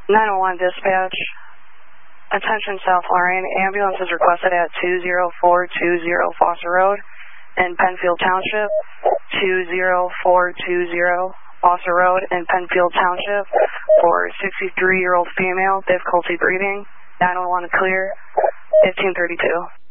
911 dispatch. Attention South Lorraine. Ambulance is requested at 20420 Foster Road in Penfield Township. 20420 Foster Road in Penfield Township for 63-year-old female, difficulty breathing. 911 clear. 1532.